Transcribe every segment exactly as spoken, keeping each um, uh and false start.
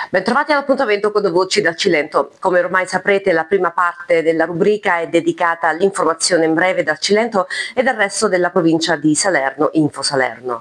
Bentrovati all'appuntamento con Voci dal Cilento. Come ormai saprete, la prima parte della rubrica è dedicata all'informazione in breve dal Cilento e dal resto della provincia di Salerno, Info Salerno.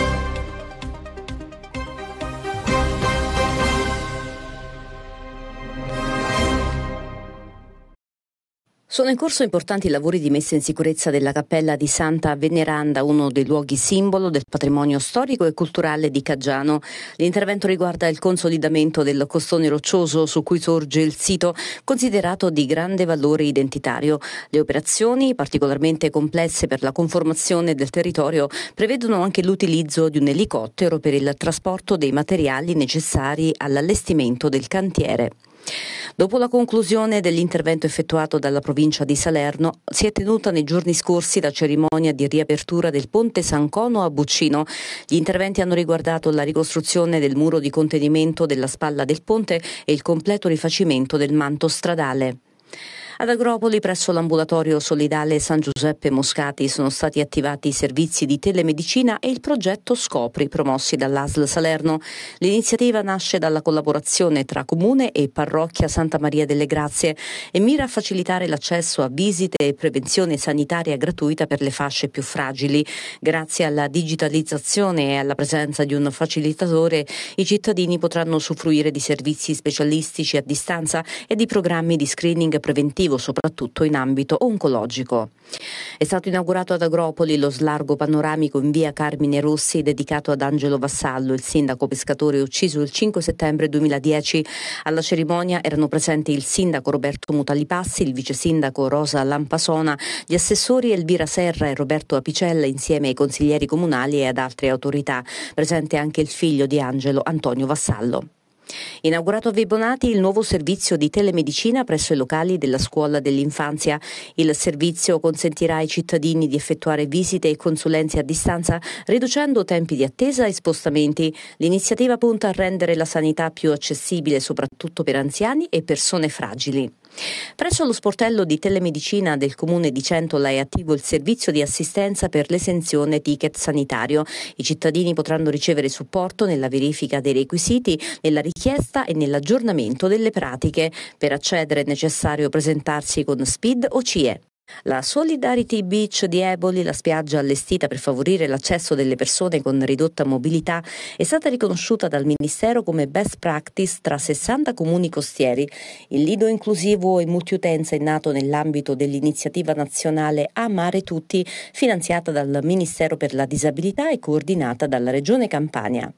Sono in corso importanti lavori di messa in sicurezza della cappella di Santa Veneranda, uno dei luoghi simbolo del patrimonio storico e culturale di Caggiano. L'intervento riguarda il consolidamento del costone roccioso su cui sorge il sito, considerato di grande valore identitario. Le operazioni, particolarmente complesse per la conformazione del territorio, prevedono anche l'utilizzo di un elicottero per il trasporto dei materiali necessari all'allestimento del cantiere. Dopo la conclusione dell'intervento effettuato dalla provincia di Salerno, si è tenuta nei giorni scorsi la cerimonia di riapertura del ponte San Cono a Buccino. Gli interventi hanno riguardato la ricostruzione del muro di contenimento della spalla del ponte e il completo rifacimento del manto stradale. Ad Agropoli, presso l'ambulatorio solidale San Giuseppe Moscati, sono stati attivati i servizi di telemedicina e il progetto Scopri, promossi dall'A S L Salerno. L'iniziativa nasce dalla collaborazione tra Comune e Parrocchia Santa Maria delle Grazie e mira a facilitare l'accesso a visite e prevenzione sanitaria gratuita per le fasce più fragili. Grazie alla digitalizzazione e alla presenza di un facilitatore, i cittadini potranno usufruire di servizi specialistici a distanza e di programmi di screening preventivo, soprattutto in ambito oncologico. È stato inaugurato ad Agropoli lo slargo panoramico in via Carmine Rossi dedicato ad Angelo Vassallo, il sindaco pescatore ucciso il cinque settembre duemiladieci. Alla cerimonia erano presenti il sindaco Roberto Mutalipassi, il vice sindaco Rosa Lampasona, gli assessori Elvira Serra e Roberto Apicella insieme ai consiglieri comunali e ad altre autorità. Presente anche il figlio di Angelo, Antonio Vassallo. Inaugurato a Vibonati il nuovo servizio di telemedicina presso i locali della scuola dell'infanzia. Il servizio consentirà ai cittadini di effettuare visite e consulenze a distanza, riducendo tempi di attesa e spostamenti. L'iniziativa punta a rendere la sanità più accessibile soprattutto per anziani e persone fragili. Presso lo sportello di telemedicina del comune di Centola è attivo il servizio di assistenza per l'esenzione ticket sanitario. I cittadini potranno ricevere supporto nella verifica dei requisiti, nella richiesta e nell'aggiornamento delle pratiche. Per accedere è necessario presentarsi con S P I D o C I E. La Solidarity Beach di Eboli, la spiaggia allestita per favorire l'accesso delle persone con ridotta mobilità, è stata riconosciuta dal Ministero come best practice tra sessanta comuni costieri. Il lido inclusivo e multiutenza è nato nell'ambito dell'iniziativa nazionale A Mare Tutti, finanziata dal Ministero per la Disabilità e coordinata dalla Regione Campania.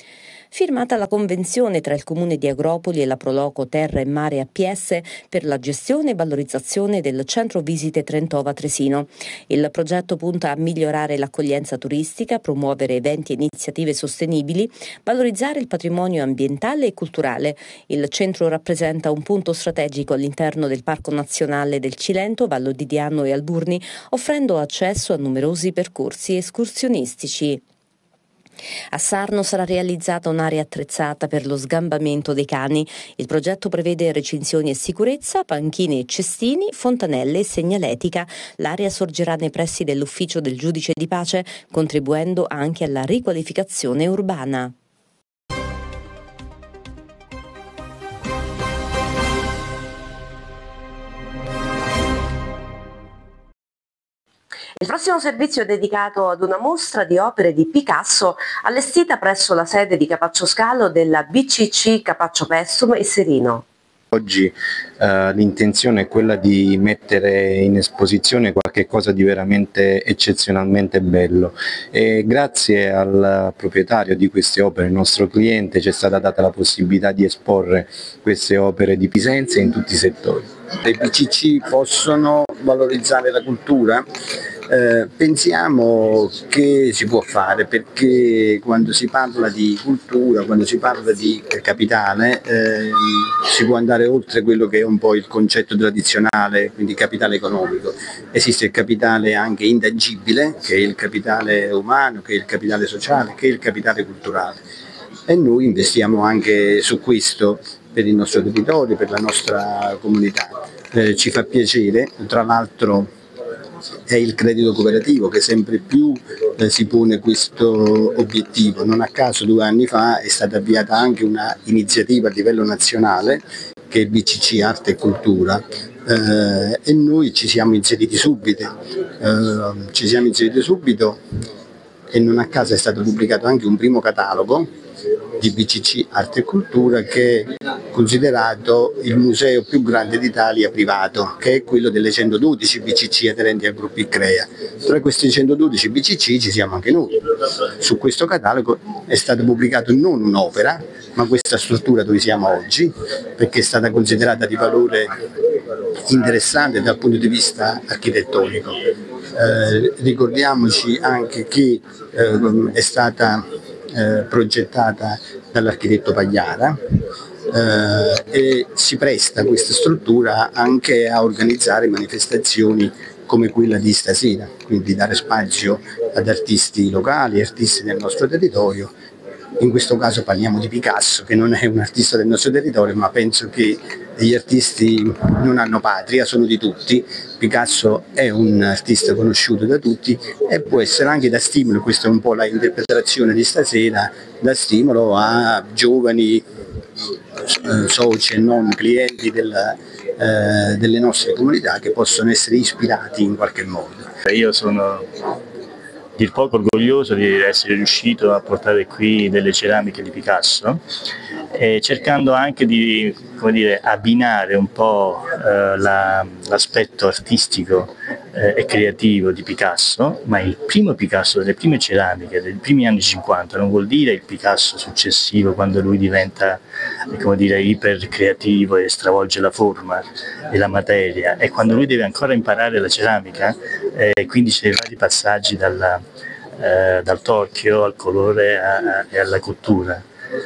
Firmata la convenzione tra il Comune di Agropoli e la Proloco Terra e Mare A P S per la gestione e valorizzazione del centro visite Trentova Tresino. Il progetto punta a migliorare l'accoglienza turistica, promuovere eventi e iniziative sostenibili, valorizzare il patrimonio ambientale e culturale. Il centro rappresenta un punto strategico all'interno del Parco Nazionale del Cilento, Vallo di Diano e Alburni, offrendo accesso a numerosi percorsi escursionistici. A Sarno sarà realizzata un'area attrezzata per lo sgambamento dei cani. Il progetto prevede recinzioni e sicurezza, panchine e cestini, fontanelle e segnaletica. L'area sorgerà nei pressi dell'ufficio del giudice di pace, contribuendo anche alla riqualificazione urbana. Il prossimo servizio è dedicato ad una mostra di opere di Picasso allestita presso la sede di Capaccio Scalo della B C C Capaccio Pessum e Serino. Oggi eh, l'intenzione è quella di mettere in esposizione qualche cosa di veramente eccezionalmente bello e grazie al proprietario di queste opere, il nostro cliente, ci è stata data la possibilità di esporre queste opere di Pisenza in tutti i settori. Le B C C possono valorizzare la cultura? Eh, pensiamo che si può fare, perché quando si parla di cultura, quando si parla di capitale, eh, si può andare oltre quello che è un po' il concetto tradizionale, quindi capitale economico. Esiste il capitale anche intangibile, che è il capitale umano, che è il capitale sociale, che è il capitale culturale. E noi investiamo anche su questo per il nostro territorio, per la nostra comunità. Eh, ci fa piacere, tra l'altro è il credito cooperativo che sempre più eh, si pone questo obiettivo. Non a caso due anni fa è stata avviata anche una iniziativa a livello nazionale che è B C C Arte e Cultura eh, e noi ci siamo inseriti subito, eh, ci siamo inseriti subito e non a caso è stato pubblicato anche un primo catalogo di B C C Arte e Cultura che è considerato il museo più grande d'Italia privato, che è quello delle centododici B C C aderenti al gruppo ICCREA. Tra questi centododici B C C ci siamo anche noi. Su questo catalogo è stato pubblicato non un'opera, ma questa struttura dove siamo oggi, perché è stata considerata di valore interessante dal punto di vista architettonico. Eh, ricordiamoci anche che eh, è stata eh, progettata dall'architetto Pagliara eh, e si presta questa struttura anche a organizzare manifestazioni come quella di stasera, quindi dare spazio ad artisti locali, artisti del nostro territorio. In questo caso parliamo di Picasso, che non è un artista del nostro territorio, ma penso che gli artisti non hanno patria, sono di tutti. Picasso è un artista conosciuto da tutti e può essere anche da stimolo, questa è un po' la interpretazione di stasera, da stimolo a giovani eh, soci e non clienti della, eh, delle nostre comunità che possono essere ispirati in qualche modo. Io sono dir poco orgoglioso di essere riuscito a portare qui delle ceramiche di Picasso, e cercando anche di, come dire, abbinare un po' eh, la, l'aspetto artistico eh, e creativo di Picasso, ma il primo Picasso delle prime ceramiche, dei primi anni cinquanta, non vuol dire il Picasso successivo quando lui diventa, come dire, iper creativo e stravolge la forma e la materia, è quando lui deve ancora imparare la ceramica, eh, quindi c'è vari passaggi dalla, eh, dal torchio al colore a, a, e alla cottura.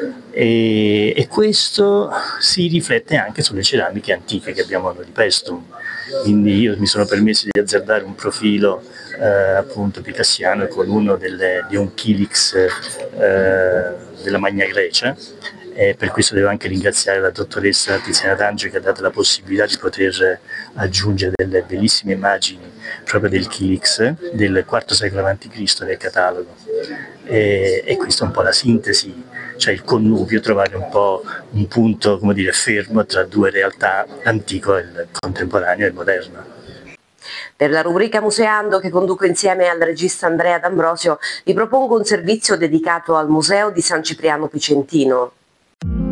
E, e questo si riflette anche sulle ceramiche antiche che abbiamo noi di Paestum. Quindi io mi sono permesso di azzardare un profilo eh, appunto picassiano con uno delle, di un Kilix eh, della Magna Grecia, e per questo devo anche ringraziare la dottoressa Tiziana D'Angio che ha dato la possibilità di poter aggiungere delle bellissime immagini proprio del Kilix del quarto secolo avanti Cristo nel catalogo. E, e questa è un po' la sintesi, cioè il connubio, trovare un po' un punto, come dire, fermo tra due realtà, l'antico, il contemporaneo e il moderno. Per la rubrica Museando, che conduco insieme al regista Andrea D'Ambrosio, vi propongo un servizio dedicato al Museo di San Cipriano Picentino.